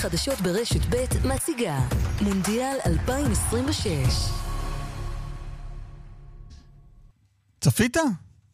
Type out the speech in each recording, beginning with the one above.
חדשות ברשת ב' מציגה מונדיאל 2026. צפית?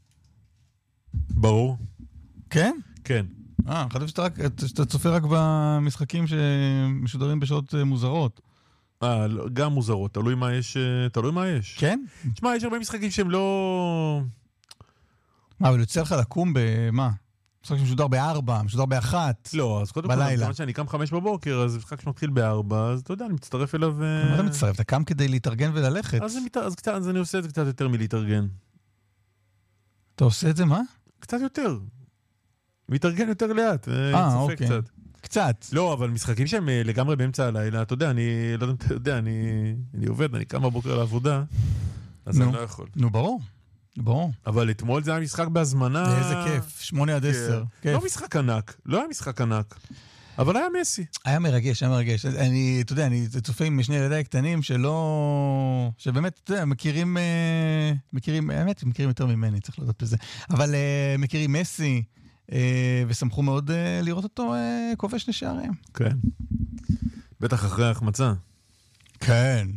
ברור. כן? כן. חשבתי שאתה צופה רק במשחקים שמשודרים בשעות מוזרות. גם מוזרות, תלוי מה יש. כן? תשמע, יש הרבה משחקים שהם לא... אבל יוצא לך לקום במה? משחק שמשודר ב-4, משודר ב-1. לא, אז קודם כל, כמה שאני קם 5 בבוקר, אז משחק שמתחיל ב-4, אז אתה יודע, אני מצטרף אליו... מה אתה מצטרף? אתה קם כדי להתארגן וללכת. אז אני עושה את זה קצת יותר מלהתארגן. אתה עושה את זה מה? קצת יותר. מתארגן יותר לאט, צופה אוקיי. קצת. קצת. לא, אבל משחקים שהם לגמרי באמצע הלילה, אתה יודע, אני לא יודע, אני עובד, אני קם בבוקר לעבודה, אז אני לא יכול. נו, ברור. אבל אתמול זה היה משחק בהזמנה... איזה כיף, 8-10. לא משחק ענק, לא היה משחק ענק, אבל היה מסי. היה מרגש. אתה יודע, אני צופה עם שני ילדיי קטנים שבאמת, אתה יודע, מכירים יותר ממני, צריך לדעת בזה. אבל מכירים מסי, ושמחו מאוד לראות אותו כובש שני שערים. כן. בטח אחרי ההחמצה. כן.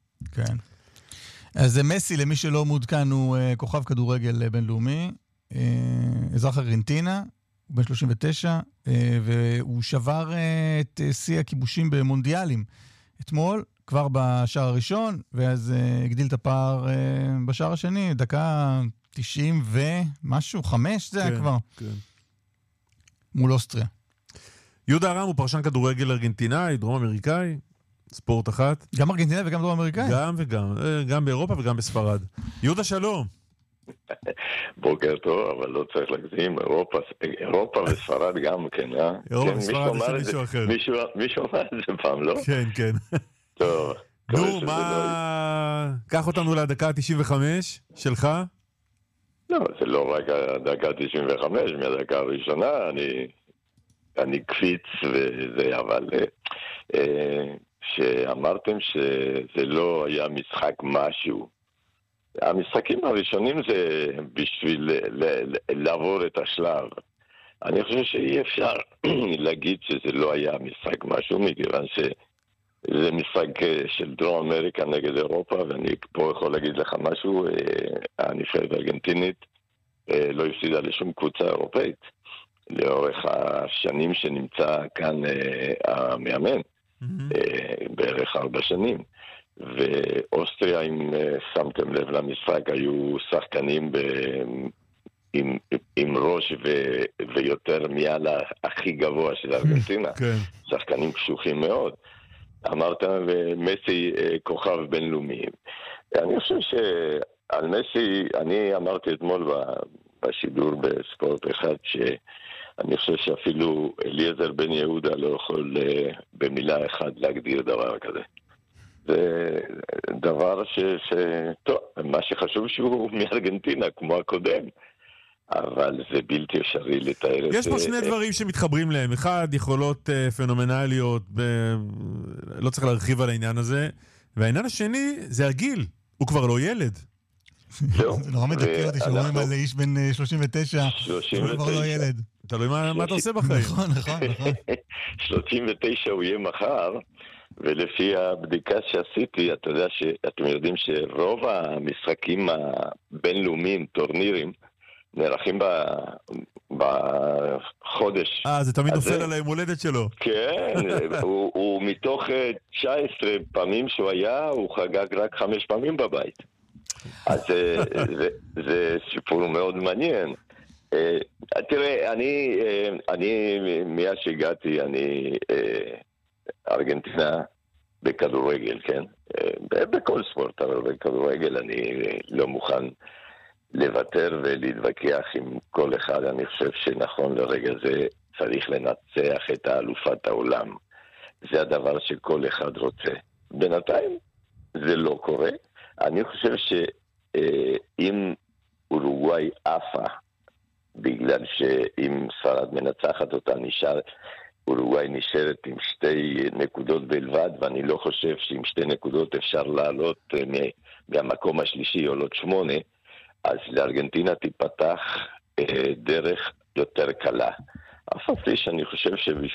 אז מסי, למי שלא מעודכן, הוא כוכב כדורגל בינלאומי, אזרח ארגנטינה, הוא בן 39, והוא שבר את שיא הכיבושים במונדיאלים. אתמול, כבר בשער הראשון, ואז הגדיל את הפער בשער השני, דקה 90 ומשהו, 5 זה היה כבר. כן. מול אוסטריה. יהודה ארם הוא פרשן כדורגל ארגנטינאי, דרום אמריקאי, ספורט אחת. גם ארגנטינאי וגם דרום אמריקאי? גם וגם, גם באירופה וגם בספרד. יהודה, שלום. בוקר טוב, אבל לא צריך להגזים, אירופה וספרד גם, כן, אירופה וספרד יש מישהו אחר. מישהו אמר את זה פעם, לא? כן. טוב. נו, קח אותנו לדקה ה-95 שלך. לא, זה לא רק הדקה 95, מהדקה הראשונה, אני קפיץ וזה, אבל שאמרתם שזה לא היה משחק משהו. המשחקים הראשונים זה בשביל לעבור את השלב. אני חושב שאי אפשר להגיד שזה לא היה משחק משהו, מכיוון שזה משחק של דרום אמריקה נגד אירופה, ואני פה יכול להגיד לך משהו, הנבחרת הארגנטינית לא הפסידה לשום קבוצה אירופאית, לאורך השנים שנמצא כאן המאמן, בערך 4 שנים. ואוסטריה, אם שמתם לב למשחק, היו שחקנים עם ראש ויותר מעל הכי גבוה של ארגנטינה. שחקנים קשוחים מאוד. אמרת, ומסי כוכב בינלאומי. אני חושב שעל מסי, אני אמרתי אתמול בשידור בספורט אחד, שאני חושב שאפילו אליעזר בן יהודה לא יכול במילה אחת להגדיר דבר כזה. זה דבר טוב, מה שחשוב שהוא מארגנטינה, כמו הקודם. אבל זה בלתי אפשרי לתאר את זה. יש פה שני דברים שמתחברים להם. אחד, יכולות פנומנליות, לא צריך להרחיב על העניין הזה. והעניין השני, זה הגיל. הוא כבר לא ילד. זה נורא מדכא אותי שאומרים על איש בן 39, הוא כבר לא ילד. תלוי מה אתה עושה בחיים. נכון. 39 הוא יהיה מחר, ולפי הבדיקה שעשיתי, אתם יודעים שרוב המשחקים הבינלאומיים, טורנירים, נערכים בחודש. זה תמיד נופל על היום הולדת שלו. כן, הוא מתוך 19 פעמים שהוא היה, הוא חגג רק 5 פעמים בבית. אז זה סיפור מאוד מעניין. תראה, אני מיד שהגעתי, אני ארגנטינה בכדורגל, כן? בכל ספורט, אבל בכדורגל אני לא מוכן לוותר ולהתווכח עם כל אחד. אני חושב שנכון לרגע זה צריך לנצח את האלופת העולם. זה הדבר שכל אחד רוצה. בינתיים זה לא קורה. אני חושב שאם אורוגוואי עפה, בגלל שאם ספרד מנצחת אותה אורוגוואי נשארת עם 2 נקודות בלבד, ואני לא חושב שעם 2 נקודות אפשר לעלות מהמקום השלישי עולות 8, אז לארגנטינה תיפתח דרך יותר קלה. אף על פי שאני חושב